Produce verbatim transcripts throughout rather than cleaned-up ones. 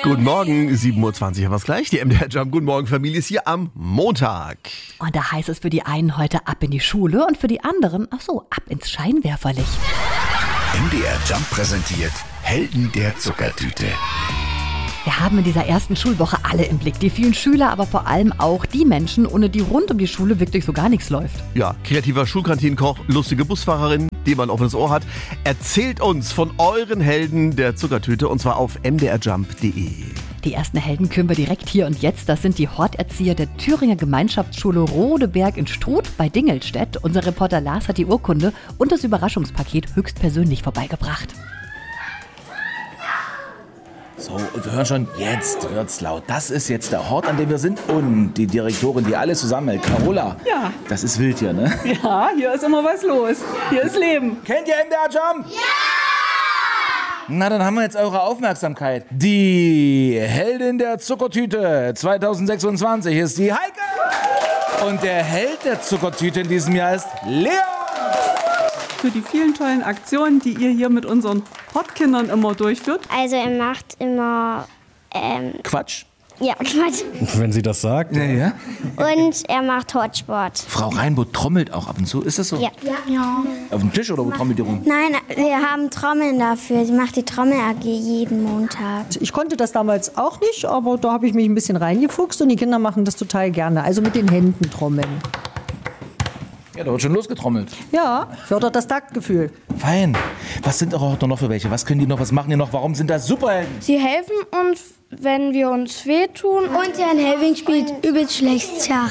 Guten Morgen, sieben Uhr zwanzig haben wir es gleich. Die M D R Jump Guten Morgen Familie ist hier am Montag. Und da heißt es für die einen heute ab in die Schule und für die anderen, ach so, ab ins Scheinwerferlicht. M D R Jump präsentiert Helden der Zuckertüte. Wir haben in dieser ersten Schulwoche alle im Blick. Die vielen Schüler, aber vor allem auch die Menschen, ohne die rund um die Schule wirklich so gar nichts läuft. Ja, kreativer Schulkantinenkoch, lustige Busfahrerin, die man ein offenes Ohr hat. Erzählt uns von euren Helden der Zuckertüte und zwar auf m d r jump punkt d e. Die ersten Helden küren wir direkt hier und jetzt. Das sind die Horterzieher der Thüringer Gemeinschaftsschule Rodeberg in Struth bei Dingelstedt. Unser Reporter Lars hat die Urkunde und das Überraschungspaket höchstpersönlich vorbeigebracht. So, und wir hören schon, jetzt wird's laut. Das ist jetzt der Hort, an dem wir sind. Und die Direktorin, die alles zusammenhält, Carola. Ja. Das ist wild hier, ne? Ja, hier ist immer was los. Hier ist Leben. Kennt ihr M D R Jump? Ja! Na, dann haben wir jetzt eure Aufmerksamkeit. Die Heldin der Zuckertüte zweitausendsechsundzwanzig ist die Heike. Und der Held der Zuckertüte in diesem Jahr ist Leon. Für die vielen tollen Aktionen, die ihr hier mit unseren Hortkindern immer durchführt. Also er macht immer, ähm, Quatsch. ja, Quatsch. Wenn sie das sagt. Ja, ja. Und er macht Hortsport. Frau Reinbold trommelt auch ab und zu. Ist das so? Ja. ja. Auf dem Tisch oder wo trommelt ihr rum? Nein, wir haben Trommeln dafür. Sie macht die Trommel-A G jeden Montag. Ich konnte das damals auch nicht, aber da habe ich mich ein bisschen reingefuchst und die Kinder machen das total gerne. Also mit den Händen trommeln. Ja, da wird schon losgetrommelt. Ja, fördert das Taktgefühl. Fein. Was sind eure Horter noch für welche? Was können die noch? Was machen die noch? Warum sind das Superhelden? Sie helfen uns, wenn wir uns wehtun. Und Herrn Helving spielt übelst schlecht Schach.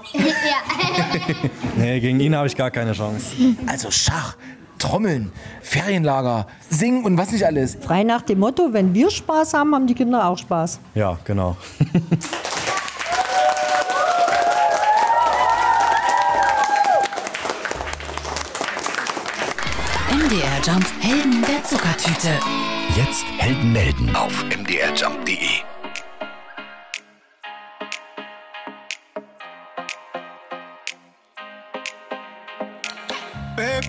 Nee, gegen ihn habe ich gar keine Chance. Also Schach, Trommeln, Ferienlager, Singen und was nicht alles. Frei nach dem Motto, wenn wir Spaß haben, haben die Kinder auch Spaß. Ja, genau. M D R Jump Helden der Zuckertüte. Jetzt Helden melden auf m d r jump punkt d e.